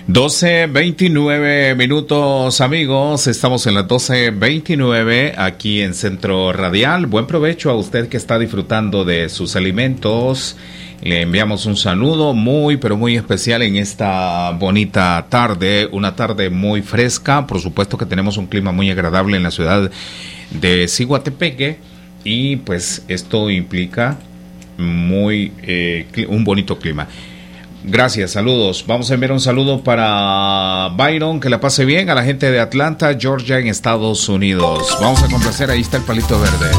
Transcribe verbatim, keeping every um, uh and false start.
doce veintinueve minutos, amigos. Estamos en las doce veintinueve aquí en Centro Radial. Buen provecho a usted que está disfrutando de sus alimentos. Le enviamos un saludo muy, pero muy especial en esta bonita tarde. Una tarde muy fresca. Por supuesto que tenemos un clima muy agradable en la ciudad de Ciguatepeque. Y pues esto implica muy eh, un bonito clima. Gracias, saludos. Vamos a enviar un saludo para Byron, que la pase bien, a la gente de Atlanta, Georgia, en Estados Unidos. Vamos a complacer, ahí está el palito verde.